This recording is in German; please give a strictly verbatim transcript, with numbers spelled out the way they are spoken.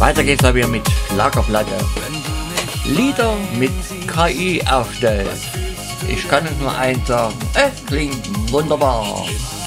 Weiter geht's aber mit Lagerplatte. Lieder mit K I erstellt. Ich kann es nur eins sagen, es klingt wunderbar.